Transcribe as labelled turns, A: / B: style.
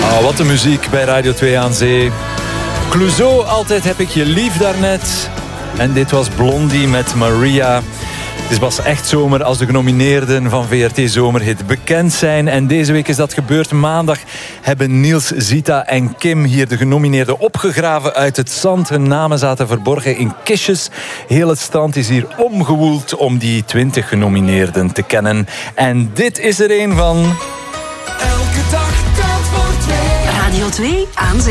A: Oh, wat een muziek bij Radio 2 aan Zee. Clouseau, altijd heb ik je lief daarnet. En dit was Blondie met Maria. Het was echt zomer als de genomineerden van VRT Zomerhit bekend zijn. En deze week is dat gebeurd. Maandag hebben Niels, Zita en Kim hier de genomineerden opgegraven uit het zand. Hun namen zaten verborgen in kistjes. Heel het strand is hier omgewoeld om die 20 genomineerden te kennen. En dit is er een van...
B: Elke dag telt voor 2. Radio 2 aan Zee.